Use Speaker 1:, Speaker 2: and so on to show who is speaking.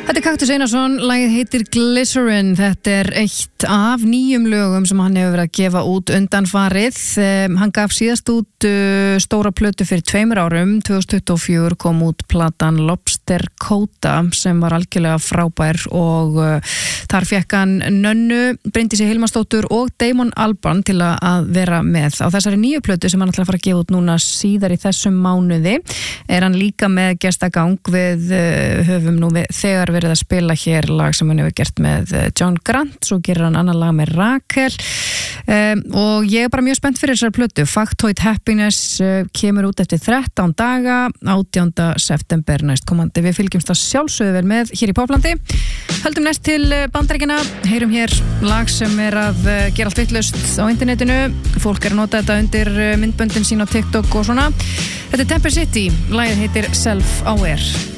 Speaker 1: Þetta Kaktus Einarsson, lagið heitir Glycerin. Þetta eitt af 9 lögum sem hann hefur verið að gefa út undanfarið. Hann gaf síðast út stóra plötu fyrir 2 árum. 2024 kom út platan Lobster Kóta sem var algjörlega frábær og þar fekk hann Nönnu, Bryndísi Hilmarsdóttur og Damon Albarn til að vera með. Á þessari 9 plötu sem hann ætlar að fara að gefa út núna síðar í þessum mánuði hann líka með gestagang. Við höfum nú þegar verið að spila hér lag sem hann hefur gert með John Grant, svo gerir hann annar lag með Rakel og ég bara mjög spennt fyrir þessari plötu. Factoid Happiness kemur út eftir 13 daga 18. september næstkomandi. Við fylgjumst að sjálfsögðu vel með hér í Poplandi. Höldum næst til Bandaríkjanna, heyrum hér lag sem að gera allt vitlaust á internetinu. Fólk að nota þetta undir myndböndin sín á TikTok og svona. Þetta Temper City, lagið heitir Self Aware.